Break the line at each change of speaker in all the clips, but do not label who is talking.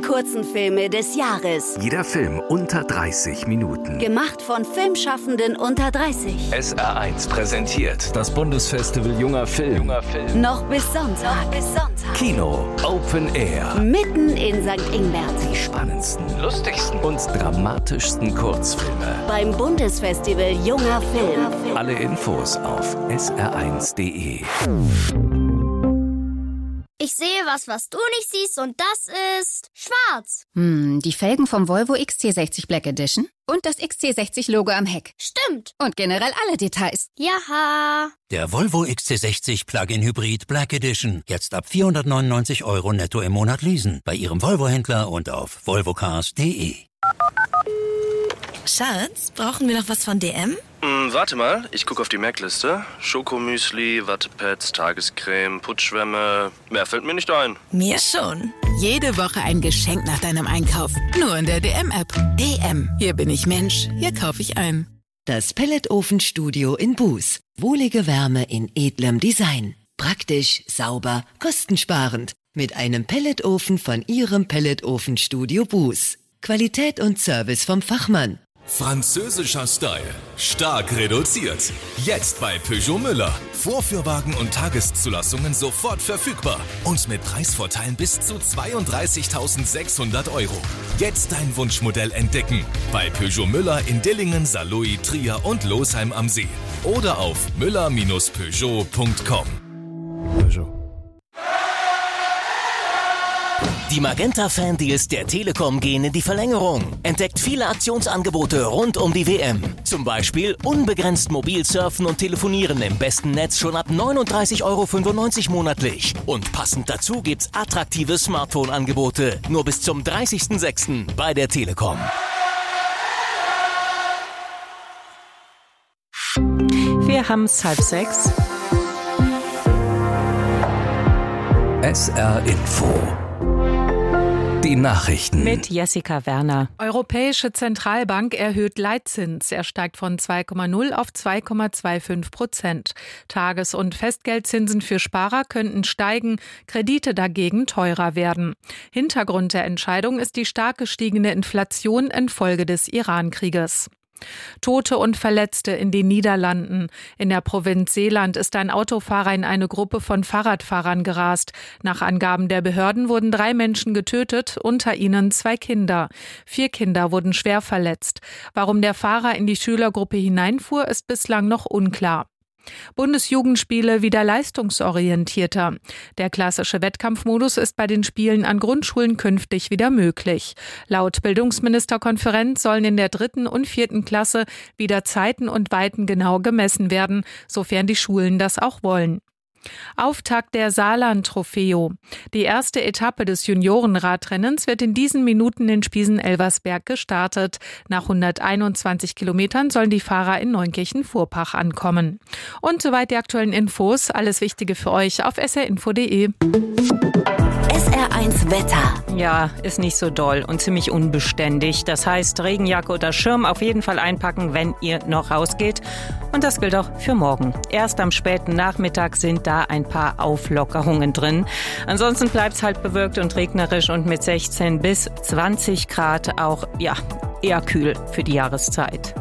kurzen Filme des Jahres.
Jeder Film unter 30 Minuten.
Gemacht von Filmschaffenden unter 30.
SR1 präsentiert das Bundesfestival Junger Film.
Noch bis Sonntag.
Kino Open Air.
Mitten in St. Ingbert.
Die spannendsten, lustigsten und dramatischsten Kurzfilme.
Beim Bundesfestival Junger Film.
Alle Infos auf sr1.de.
Ich sehe was du nicht siehst, und das ist schwarz.
Die Felgen vom Volvo XC60 Black Edition und das XC60-Logo am Heck.
Stimmt.
Und generell alle Details.
Jaha.
Der Volvo XC60 Plug-in Hybrid Black Edition. Jetzt ab 499 € netto im Monat leasen. Bei Ihrem Volvo-Händler und auf volvocars.de.
Schatz, brauchen wir noch was von DM?
Warte mal, ich gucke auf die Merkliste. Schokomüsli, Wattepads, Tagescreme, Putzschwämme. Mehr fällt mir nicht ein.
Mir schon. Jede Woche ein Geschenk nach deinem Einkauf. Nur in der DM-App. DM. Hier bin ich Mensch. Hier kaufe ich ein.
Das Pelletofenstudio in Buß. Wohlige Wärme in edlem Design. Praktisch, sauber, kostensparend. Mit einem Pelletofen von Ihrem Pelletofenstudio Buß. Qualität und Service vom Fachmann.
Französischer Style. Stark reduziert. Jetzt bei Peugeot Müller. Vorführwagen und Tageszulassungen sofort verfügbar. Und mit Preisvorteilen bis zu 32.600 €. Jetzt dein Wunschmodell entdecken. Bei Peugeot Müller in Dillingen, Saarlouis, Trier und Losheim am See. Oder auf müller-peugeot.com. Peugeot.
Die Magenta-Fan-Deals der Telekom gehen in die Verlängerung. Entdeckt viele Aktionsangebote rund um die WM. Zum Beispiel unbegrenzt mobil surfen und telefonieren im besten Netz schon ab 39,95 € monatlich. Und passend dazu gibt's attraktive Smartphone-Angebote. Nur bis zum 30.06. bei der Telekom.
Wir haben's 5:30.
SR Info. Die Nachrichten.
Mit Jessica Werner.
Europäische Zentralbank erhöht Leitzins. Er steigt von 2,0 auf 2,25%. Tages- und Festgeldzinsen für Sparer könnten steigen, Kredite dagegen teurer werden. Hintergrund der Entscheidung ist die stark gestiegene Inflation infolge des Iran-Krieges. Tote und Verletzte in den Niederlanden. In der Provinz Zeeland ist ein Autofahrer in eine Gruppe von Fahrradfahrern gerast. Nach Angaben der Behörden wurden 3 Menschen getötet, unter ihnen 2 Kinder. 4 Kinder wurden schwer verletzt. Warum der Fahrer in die Schülergruppe hineinfuhr, ist bislang noch unklar. Bundesjugendspiele wieder leistungsorientierter. Der klassische Wettkampfmodus ist bei den Spielen an Grundschulen künftig wieder möglich. Laut Bildungsministerkonferenz sollen in der 3. und 4. Klasse wieder Zeiten und Weiten genau gemessen werden, sofern die Schulen das auch wollen. Auftakt der Saarland-Trofeo. Die erste Etappe des Juniorenradrennens wird in diesen Minuten in Spiesen-Elversberg gestartet. Nach 121 Kilometern sollen die Fahrer in Neunkirchen-Vorpach ankommen. Und soweit die aktuellen Infos. Alles Wichtige für euch auf srinfo.de.
SR1 Wetter.
Ja, ist nicht so doll und ziemlich unbeständig. Das heißt, Regenjacke oder Schirm auf jeden Fall einpacken, wenn ihr noch rausgeht. Und das gilt auch für morgen. Erst am späten Nachmittag sind da ein paar Auflockerungen drin. Ansonsten bleibt's halt bewölkt und regnerisch und mit 16 bis 20 Grad auch, eher kühl für die Jahreszeit.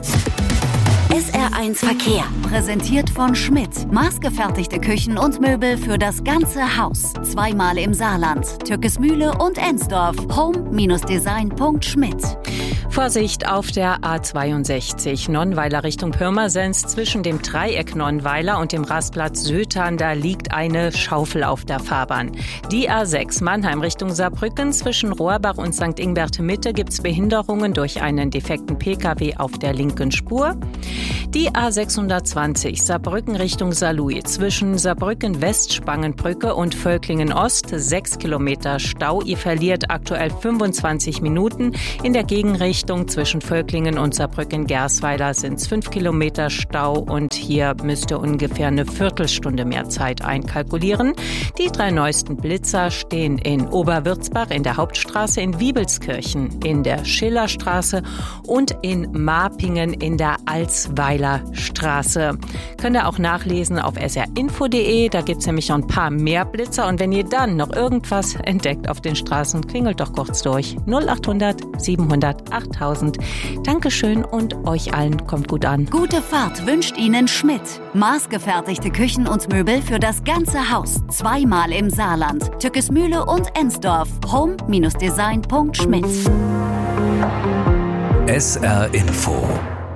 SR1 Verkehr. Präsentiert von Schmidt. Maßgefertigte Küchen und Möbel für das ganze Haus. Zweimal im Saarland. Türkesmühle und Ensdorf. Home-design.schmidt.
Vorsicht auf der A62 Nonnweiler Richtung Pirmasens. Zwischen dem Dreieck Nonnweiler und dem Rastplatz Sötern, da liegt eine Schaufel auf der Fahrbahn. Die A6 Mannheim Richtung Saarbrücken. Zwischen Rohrbach und St. Ingbert Mitte gibt's Behinderungen durch einen defekten Pkw auf der linken Spur. Die A620 Saarbrücken Richtung Saarlouis. Zwischen Saarbrücken West, Spangenbrücke und Völklingen Ost 6 Kilometer Stau. Ihr verliert aktuell 25 Minuten. In der Gegenrichtung zwischen Völklingen und Saarbrücken-Gersweiler sind es 5 Kilometer Stau und hier müsst ihr ungefähr eine Viertelstunde mehr Zeit einkalkulieren. Die 3 neuesten Blitzer stehen in Oberwürzbach, in der Hauptstraße, in Wiebelskirchen, in der Schillerstraße und in Marpingen in der Alsweiler Nonnweiler Straße. Könnt ihr auch nachlesen auf srinfo.de, da gibt's nämlich noch ein paar mehr Blitzer. Und wenn ihr dann noch irgendwas entdeckt auf den Straßen, klingelt doch kurz durch. 0800 700 8000. Dankeschön und euch allen kommt gut an.
Gute Fahrt wünscht Ihnen Schmidt. Maßgefertigte Küchen und Möbel für das ganze Haus. Zweimal im Saarland. Tückesmühle und Ensdorf. Home-design.schmidt.
SR Info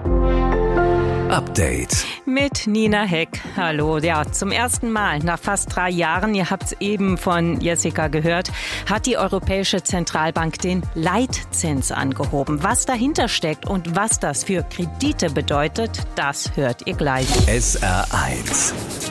Update
mit Nina Heck. Hallo. Ja, zum ersten Mal nach fast 3 Jahren, ihr habt es eben von Jessica gehört, hat die Europäische Zentralbank den Leitzins angehoben. Was dahinter steckt und was das für Kredite bedeutet, das hört ihr gleich.
SR1